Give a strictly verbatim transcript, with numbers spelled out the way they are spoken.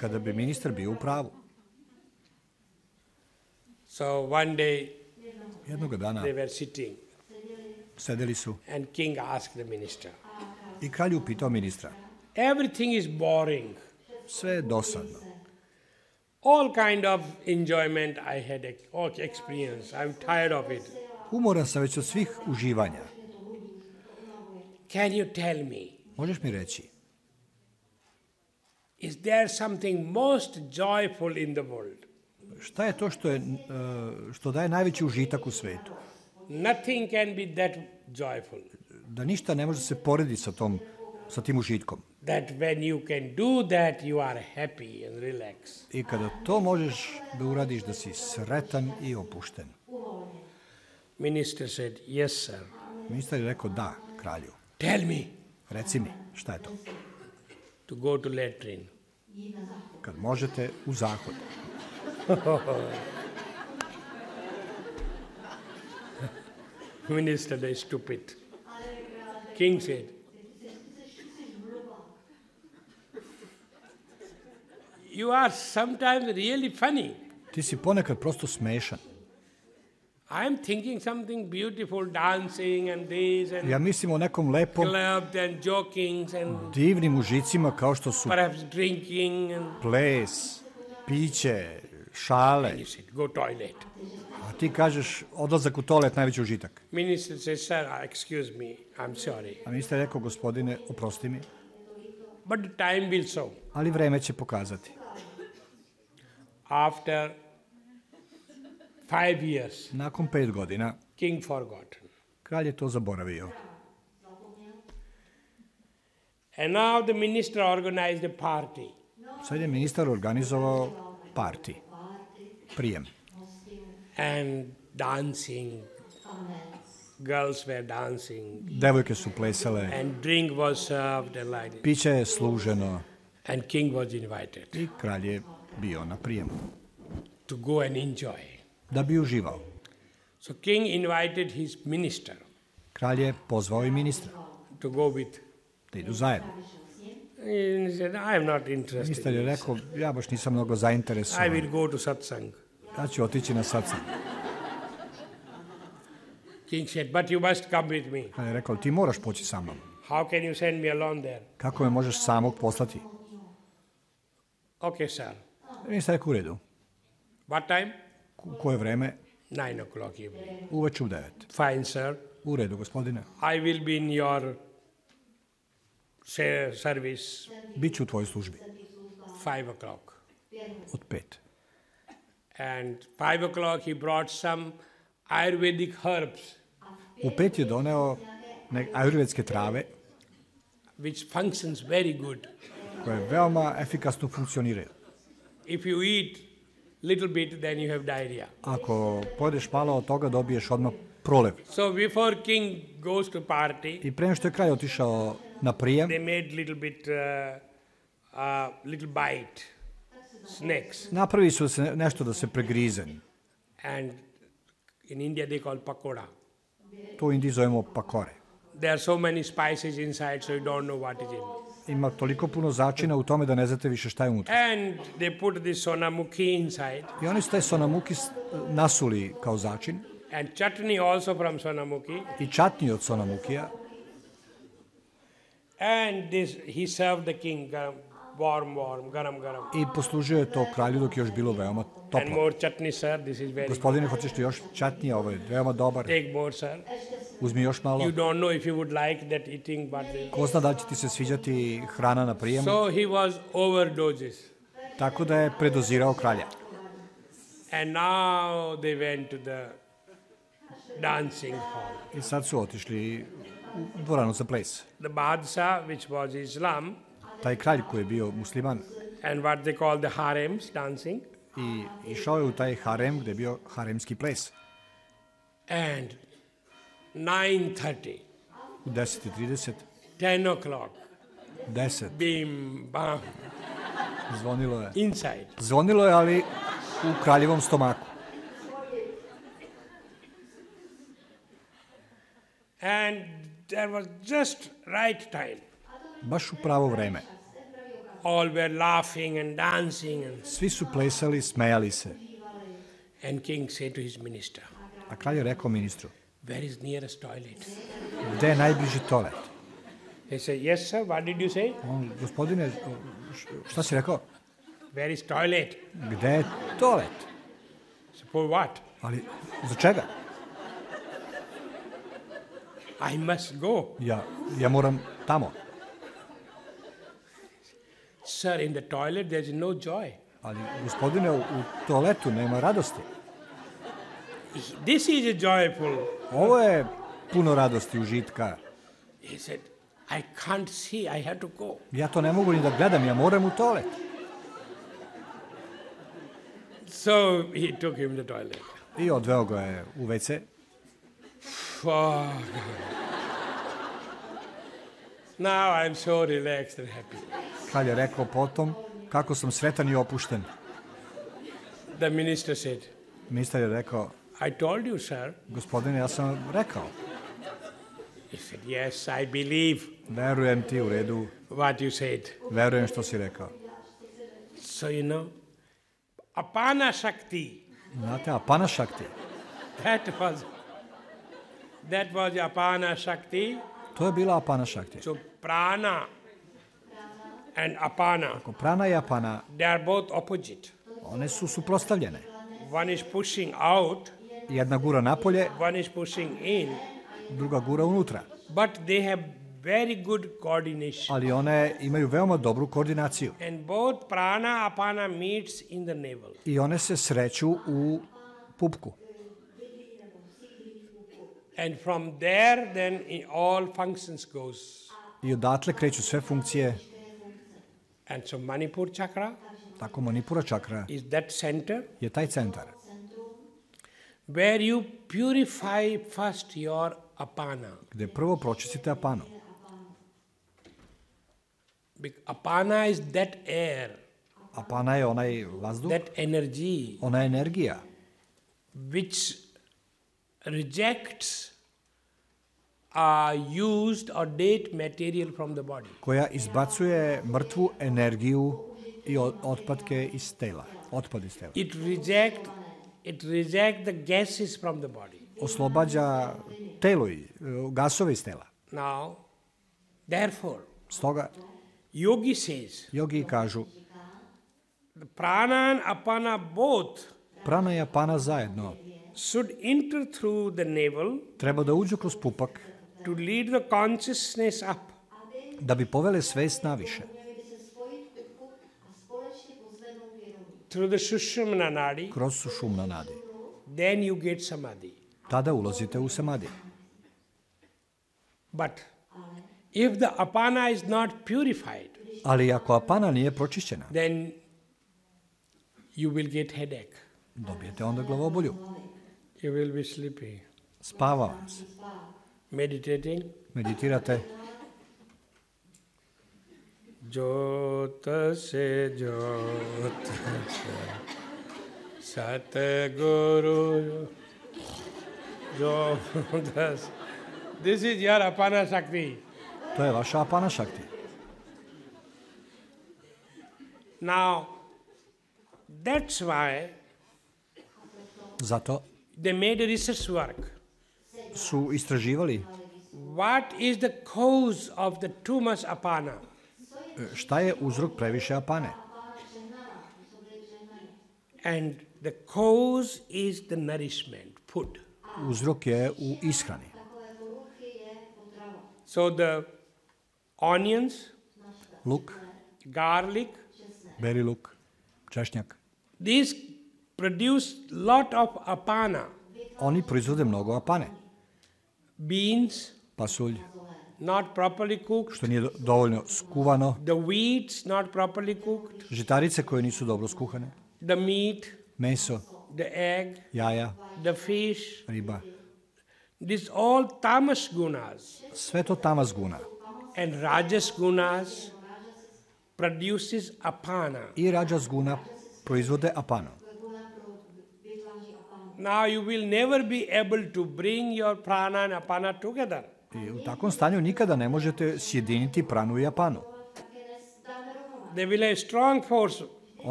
kada bi ministar bio u pravu. So one day Jednoga dana they were sitting sedeli su and king asked the minister, i kralj upitao ministra. everything is boring. Sve je dosadno. All kind of enjoyment I had ex- all experience. I'm tired of it. Umoran sam već od svih uživanja. Can you tell me, Možeš mi reći, is there something most joyful in the world? šta je to što, je, e, što daje najveći užitak u svetu? Nothing can be that joyful. Da ništa ne može se porediti sa, tom, sa tim užitkom. That when you can do that, you are happy and relaxed. I kada to možeš da uradiš, da si sretan i opušten. Minister said, yes, sir. Ministar je rekao, da, kralju. Tell me Reci mi, šta je to? to go to latrine. Kad možete u zahod. Minister is stupid. King said, you are sometimes really funny. Ti si ponekad prosto smešan. I am thinking something beautiful, dancing and this and Ja mislim o nekom lepom, clubs and jokings and divnim užicima kao što su perhaps drinking and ples, piće, šale. you said, go toilet. A ti kažeš odlazak u toalet najveći užitak. Minister says, sir, excuse me, I'm sorry. A ministar je rekao, gospodine, oprosti mi, But the time will show. ali vreme će pokazati. After five years, Nakon pet godina, king forgotten. kralj je to zaboravio. And now the minister organized a party. Sad je ministar organizovao parti, prijem. And dancing, girls were dancing, Devojke su plesale, and drink was served and like that. piće je služeno And king was invited i kralj je bio na prijemu to go and enjoy. da bi uživao. So king invited his minister Kralj je pozvao i ministra to go with. da idu zajedno. And he said, I am not interested. Ministar je in this. rekao, ja baš nisam mnogo I zainteresovan, will go to satsang. ja ću otići na satsang. King said, but you must come with me. Kralj je rekao, ti moraš poći sa mnom. How can you send me alone there? Kako me možeš samog poslati? Okay, sir. Ministar je rekao, u redu. What time? U koje vreme? Nine o'clock evening. Uveče u devet. Fine, sir. U redu, gospodine. I will be in your se- service Biću u tvojoj službi. five o'clock. Od pet. And five o'clock he brought some Ayurvedic herbs U pet je doneo ne, ajurvedske trave which functions very good. koje veoma efikasno funkcioniraju. If you eat little bit, then you have diarrhea. Ako pojedeš malo od toga, dobiješ odmah prolev. So before king goes to party, I pre nego što je kralj otišao na prijem, they made little bit, uh, uh, little bite, snacks. napravi su se nešto da se pregrize. And in India they call pakoda. To u Indiji zovemo pakore. There are so many spices inside, so you don't know what is in it. Ima toliko puno začina u tome da ne znate više šta je unutra. And they put this sonamuki inside, I oni su taj sonamuki s- nasuli kao začin and chutney also from sonamuki. i čatnji od sonamukija. And this he served the king garam, warm, warm, garam, garam. I poslužio je to kralju dok je još bilo veoma And toplo. more chutney, sir. This is very good. Gospodine, hoćeš li još čatnije? Ovo je veoma dobar. Take more, sir. Uzmi još malo. You don't know if you would like that eating, but they... Ko zna da li će ti se sviđati hrana na prijemu? So he was overdoses. Tako da je predozirao kralja. And now they went to the dancing hall. I sad su otišli u dvoranu za ples. The Badshah, which was Islam, Taj kralj koji je bio musliman and what they call the harems, dancing, i išao je u taj harem gde je bio haremski ples. and nine thirty, U deset i trideset, ten o'clock, deset, bim, bam, zvonilo je. inside. Zvonilo je, ali u kraljevom stomaku. And there was just right time. Baš u pravo vreme. All were laughing and dancing. And, Svi su plesali, smejali se. and king said to his minister, A kralj je rekao ministru, where is nearest toilet? gde je najbliži toalet? He said, yes, sir. What did you say? On, gospodine, šta si rekao? Where is toilet? Gde je toalet? So for what? Ali, za čega? I must go. Ja, ja moram tamo. Sir, in the toilet there is no joy. Ali, gospodine, u, u toaletu nema radosti. This is a joyful. Ovo je puno radosti, užitka. He said, I can't see, I have to go. Ja to ne mogu ni da gledam, ja moram u toalet. So he took him to the toilet. I odveo ga je u ve ce. Oh, now I'm so relaxed and happy. Kralj je rekao potom, kako sam sretan i opušten. The minister said, Ministar je rekao, I told you, sir. gospodine, ja sam vam rekao. He said, yes, I believe Verujem ti u redu, what you said. verujem što si rekao. So, you know, Apana Shakti, Znate, Apana Shakti, that was, that was Apana Shakti. to je bila Apana Shakti. So, Prana and Apana, Ako prana i Apana, they are both opposite. one su suprotstavljene. One is pushing out, Jedna gura napolje, one is pushing in, druga gura unutra. but they have very good coordination. Ali one imaju veoma dobru koordinaciju. And both prana apana meets in the navel. I one se sreću u pupku. And from there, then in all functions goes. I odatle kreću sve funkcije. And so Manipur chakra Tako Manipura čakra is that center je taj centar. where you purify first your apana. Gde prvo pročistite Apanu. Bec- Apana is that air, Apana je onaj vazduh, that energy ona energija which rejects uh, used or dead material from the body. koja izbacuje mrtvu energiju i o- otpadke iz tela. Otpad iz tela. It reject, it reject the gases from the body. Oslobađa telo i e, gasove iz tela. Now, therefore, Stoga, yogi says, jogi kažu, the prana and apana both prana i Apana zajedno should enter through the navel treba da uđu kroz pupak to lead the consciousness up. da bi povele svest naviše. Through the Sushumna nadi, Kroz sušumna nadi. then you get samadhi. Tada ulazite u samadhi. But if the apana is not purified, Ali ako Apana nije pročišćena, then you will get headache. dobijete onda glavobolju. You will be sleepy. Spava vam se. Meditating. Meditirate. Jot se jot se Satguru Jot se. This is your apana shakti. To je vaša Apana Shakti. Now, that's why Zato they made a research work. su istraživali What is the cause of the too much apana? e, šta je uzrok previše Apane. And the cause is the nourishment, food. Uzrok je u ishrani. So the onions, Luk, garlic, beli luk, češnjak. these produce lot of apana. Oni proizvode mnogo Apane. Beans, Pasulj, not properly cooked. što nije do- dovoljno skuvano. The wheats, not properly cooked. Žitarice koje nisu dobro skuhane. The meat, Meso, the egg, jaja, the fish. riba. These all tamas gunas. Sve to tamas guna. And rajas gunas produces apana. I rađas guna proizvode Apanu. Now you will never be able to bring your prana and apana I u takvom stanju nikada ne možete sjediniti pranu i Apanu. They will have strong force